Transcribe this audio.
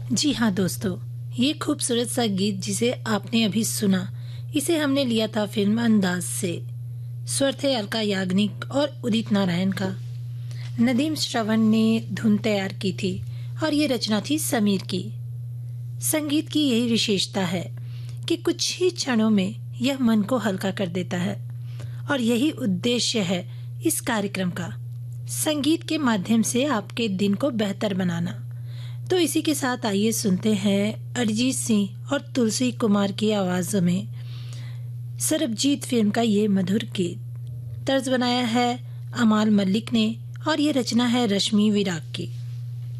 जी हाँ दोस्तों, ये खूबसूरत सा गीत जिसे आपने अभी सुना, इसे हमने लिया था फिल्म अंदाज से। स्वर थे अलका याग्निक और उदित नारायण का। नदीम श्रवण ने धुन तैयार की थी और ये रचना थी समीर की। संगीत की यही विशेषता है कि कुछ ही क्षणों में यह मन को हल्का कर देता है और यही उद्देश्य है इस कार्यक्रम का, संगीत के माध्यम से आपके दिन को बेहतर बनाना। तो इसी के साथ आइए सुनते हैं अरिजीत सिंह और तुलसी कुमार की आवाज़ों में सरबजीत फिल्म का ये मधुर गीत। तर्ज बनाया है अमाल मलिक ने और ये रचना है रश्मि विराग की।